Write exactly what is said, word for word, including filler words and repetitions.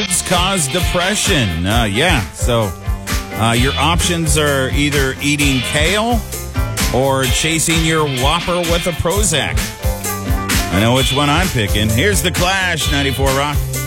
cause depression. Uh, yeah, so uh, your options are either eating kale or chasing your Whopper with a Prozac. I know which one I'm picking. Here's the Clash, ninety-four Rock.